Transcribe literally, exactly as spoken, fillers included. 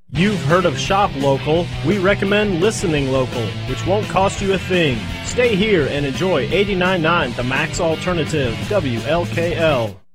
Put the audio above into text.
You've heard of Shop Local. We recommend listening local, which won't cost you a thing. Stay here and enjoy eighty-nine point nine The Max Alternative, W L K L.